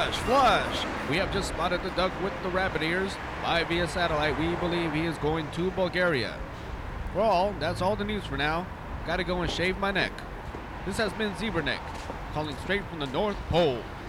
Flash, flash! We have just spotted the duck with the rabbit ears. Live via satellite, we believe he is going to Bulgaria. Well, that's all the news for now. Gotta go and shave my neck. This has been Zebra Neck, calling straight from the North Pole.